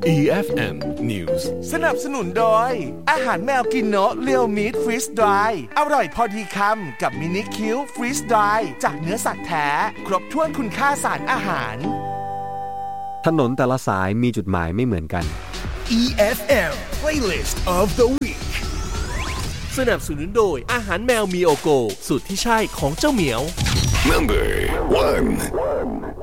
EFM News สนับสนุนโดยอาหารแมวกินโนะเรียวมีทฟรีสดรายอร่อยพอดีคำกับมินิคิวฟรีสดรายจากเนื้อสัตว์แท้ครบถ้วนคุณค่าสารอาหารถนนแต่ละสายมีจุดหมายไม่เหมือนกัน EFM Playlist of the Week สนับสนุนโดยอาหารแมวมีโอโกสูตรที่ใช่ของเจ้าเหมียว Number 1